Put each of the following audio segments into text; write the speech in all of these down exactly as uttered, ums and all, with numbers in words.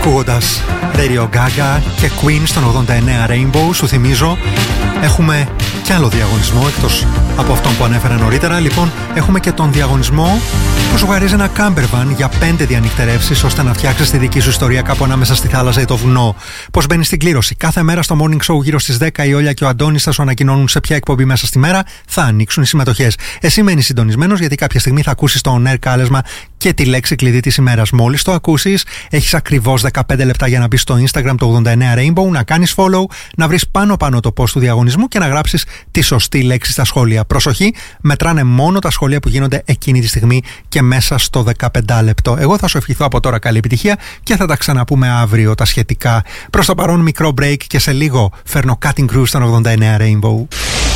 Ακούγοντας Radio Gaga και Queen στον ογδόντα εννέα Rainbow, σου θυμίζω έχουμε και άλλο διαγωνισμό εκτός από αυτόν που ανέφερα νωρίτερα. Λοιπόν, έχουμε και τον διαγωνισμό που σου χαρίζει ένα campervan για πέντε διανυκτερεύσεις ώστε να φτιάξεις τη δική σου ιστορία κάπου ανάμεσα στη θάλασσα ή το βουνό. Πώς μπαίνεις στην κλήρωση? Κάθε μέρα στο Morning Show γύρω στις δέκα η Όλια και ο Αντώνης θα σου ανακοινώνουν σε ποια εκπομπή μέσα στη μέρα θα ανοίξουν οι συμμετοχές. Εσύ μένεις συντονισμένος γιατί κάποια στιγμή θα ακούσεις το on air κάλεσμα και τη λέξη κλειδί της ημέρας. Μόλις το ακούσεις, έχεις ακριβώς δεκαπέντε λεπτά για να μπεις στο Instagram του ογδόντα εννέα Rainbow, να κάνεις follow, να βρεις πάνω-πάνω το post του διαγωνισμού και να γράψεις τη σωστή λέξη στα σχόλια. Προσοχή, μετράνε μόνο τα σχόλια που γίνονται εκείνη τη στιγμή και μέσα στο δεκαπέντε λεπτό. Εγώ θα σου ευχηθώ από τώρα καλή επιτυχία και θα τα ξαναπούμε αύριο τα σχετικά. Προς το παρόν μικρό break και σε λίγο φέρνω Cutting Crew στον ογδόντα εννέα Rainbow.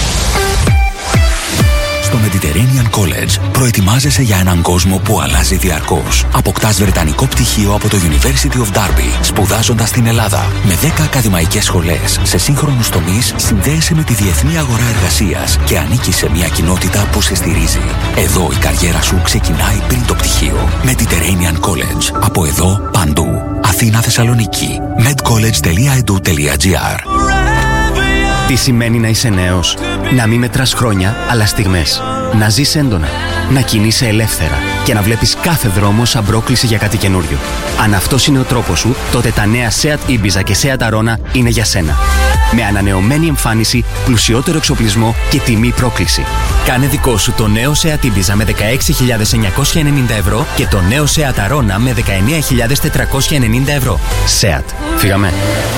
Στο Mediterranean College προετοιμάζεσαι για έναν κόσμο που αλλάζει διαρκώς. Αποκτάς βρετανικό πτυχίο από το University of Derby, σπουδάζοντας στην Ελλάδα. Με δέκα ακαδημαϊκές σχολές σε σύγχρονους τομείς, συνδέεσαι με τη διεθνή αγορά εργασίας και ανήκεις σε μια κοινότητα που σε στηρίζει. Εδώ η καριέρα σου ξεκινάει πριν το πτυχίο. Mediterranean College. Από εδώ παντού. Αθήνα, Θεσσαλονίκη. medcollege τελεία e d u τελεία g r. Τι σημαίνει να είσαι νέος? Να μην μετράς χρόνια, αλλά στιγμές. Να ζεις έντονα, να κινείσαι ελεύθερα και να βλέπεις κάθε δρόμο σαν πρόκληση για κάτι καινούριο. Αν αυτός είναι ο τρόπος σου, τότε τα νέα Seat Ibiza και Seat Arona είναι για σένα. Με ανανεωμένη εμφάνιση, πλουσιότερο εξοπλισμό και τιμή πρόκληση. Κάνε δικό σου το νέο Seat Ibiza με δεκαέξι χιλιάδες εννιακόσια ενενήντα ευρώ και το νέο Seat Arona με δεκαεννέα χιλιάδες τετρακόσια ενενήντα ευρώ. Seat. Φύγαμε.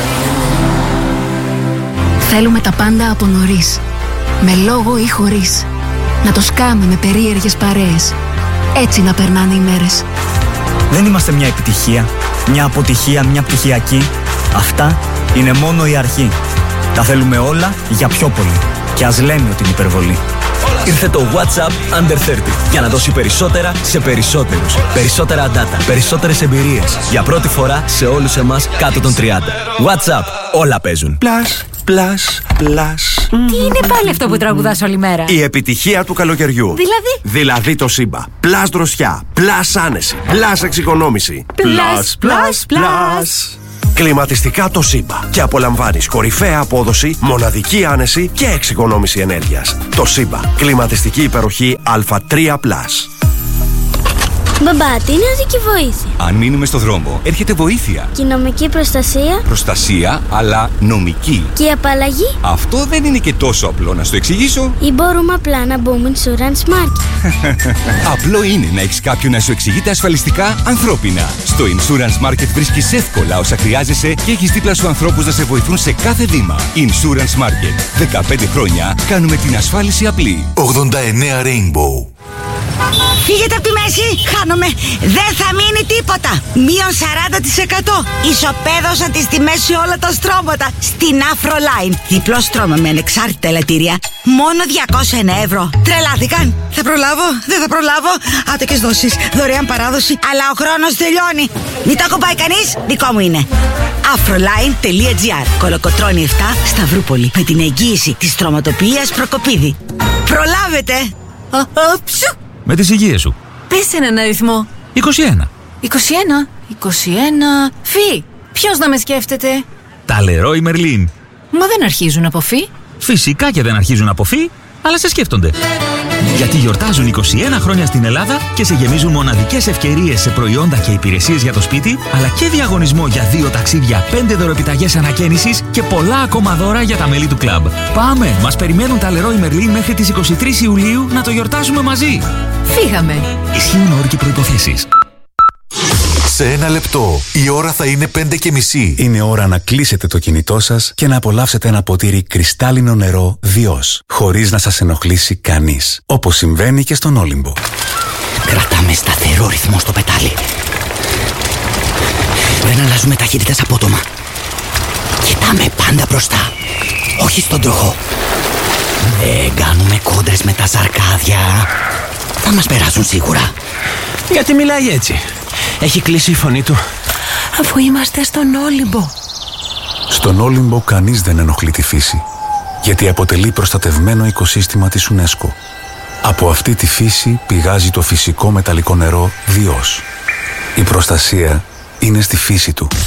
Θέλουμε τα πάντα από νωρίς. Με λόγο ή χωρίς. Να το σκάμε με περίεργες παρέες. Έτσι να περνάνε οι μέρες. Δεν είμαστε μια επιτυχία, μια αποτυχία, μια πτυχιακή. Αυτά είναι μόνο η αρχή. Τα θέλουμε όλα για πιο πολύ. Και ας λένε ότι είναι υπερβολή. Ήρθε το WhatsApp Under τριάντα για να δώσει περισσότερα σε περισσότερους. Περισσότερα data, περισσότερες εμπειρίες. Για πρώτη φορά σε όλους εμάς κάτω των τριάντα. WhatsApp, όλα παίζουν. Plus, plus, plus. Τι είναι πάλι αυτό που τραγουδάς όλη μέρα? Η επιτυχία του καλοκαιριού. Δηλαδή? Δηλαδή το Σύμπα. Plus δροσιά, plus άνεση, plus εξοικονόμηση. Plus, plus, plus. Κλιματιστικά το Σύμπα και απολαμβάνεις κορυφαία απόδοση, μοναδική άνεση και εξοικονόμηση ενέργειας. Το Σύμπα. Κλιματιστική υπεροχή Α τρία πλας. Μπαμπά, τι είναι οδική βοήθεια? Αν μείνουμε στο δρόμο, έρχεται βοήθεια. Και η νομική προστασία? Προστασία, αλλά νομική. Και η απαλλαγή? Αυτό δεν είναι και τόσο απλό, να σου το εξηγήσω. Ή μπορούμε απλά να μπούμε Insurance Market? Απλό είναι να έχεις κάποιον να σου εξηγείται ασφαλιστικά ανθρώπινα. Στο Insurance Market βρίσκεις εύκολα όσα χρειάζεσαι και έχεις δίπλα σου ανθρώπους να σε βοηθούν σε κάθε βήμα. Insurance Market. δεκαπέντε χρόνια κάνουμε την ασφάλιση απλή. ογδόντα εννέα Rainbow. Φύγετε από τη μέση, χάνομαι. Δεν θα μείνει τίποτα. Μείον σαράντα τοις εκατό. Ισοπαίδωσαν τις τιμές σε όλα τα στρώματα. Στην Afroline. Διπλό στρώμα με ανεξάρτητα ελαττήρια. Μόνο διακόσια ένα ευρώ. Τρελάθηκαν. Θα προλάβω, δεν θα προλάβω. Άτοκες δόσεις, δωρεάν παράδοση. Αλλά ο χρόνος τελειώνει. Μην το ακουμπάει κανείς, δικό μου είναι. Afroline τελεία τζι άρ. Κολοκοτρώνη επτά, Σταυρούπολη. Με την εγγύηση της στρωματοποιίας Προκοπίδη. Προλάβετε. Ψου. Με τις υγείες σου. Πες έναν αριθμό. είκοσι ένα. είκοσι ένα. είκοσι ένα. Φι. Ποιος να με σκέφτεται? Τα Leroy Merlin. Μα δεν αρχίζουν από φι. Φυσικά και δεν αρχίζουν από φι, αλλά σε σκέφτονται. Γιατί γιορτάζουν είκοσι ένα χρόνια στην Ελλάδα και σε γεμίζουν μοναδικές ευκαιρίες σε προϊόντα και υπηρεσίες για το σπίτι, αλλά και διαγωνισμό για δύο ταξίδια, πέντε δωρεπιταγές ανακαίνησης και πολλά ακόμα δώρα για τα μέλη του κλαμπ. Πάμε! Μας περιμένουν τα Leroy Merlin μέχρι τις είκοσι τρεις Ιουλίου να το γιορτάζουμε μαζί. Φύγαμε! Ισχύουν όροι και προϋποθέσεις. Σε ένα λεπτό η ώρα θα είναι πέντε και μισή. Είναι ώρα να κλείσετε το κινητό σας και να απολαύσετε ένα ποτήρι κρυστάλλινο νερό Διός, χωρίς να σας ενοχλήσει κανείς, όπως συμβαίνει και στον Όλυμπο. Κρατάμε σταθερό ρυθμό στο πετάλι. Δεν αλλάζουμε ταχύτητες απότομα. Κοιτάμε πάντα μπροστά, όχι στον τροχό. Δεν κάνουμε κόντρες με τα ζαρκάδια. Θα μας περάσουν σίγουρα. Γιατί μιλάει έτσι? Έχει κλείσει η φωνή του. Αφού είμαστε στον Όλυμπο. Στον Όλυμπο κανείς δεν ενοχλεί τη φύση, γιατί αποτελεί προστατευμένο οικοσύστημα της UNESCO. Από αυτή τη φύση πηγάζει το φυσικό μεταλλικό νερό Διός. Η προστασία είναι στη φύση του.